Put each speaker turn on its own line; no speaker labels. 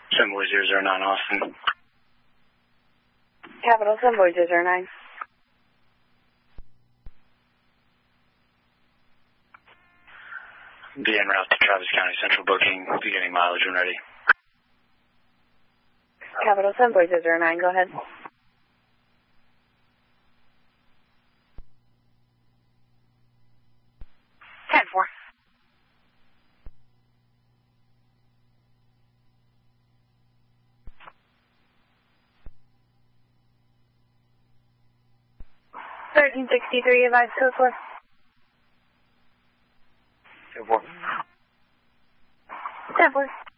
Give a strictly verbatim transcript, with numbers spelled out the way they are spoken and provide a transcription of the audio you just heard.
Sunboy zero zero nine Austin.
Capital Sunboy zero zero nine.
Be en route to Travis County Central booking, beginning mileage when ready.
Capital Sunboy zero zero nine, go ahead.
ten four.
thirteen sixty-three, advise code four.
ten four.
ten four.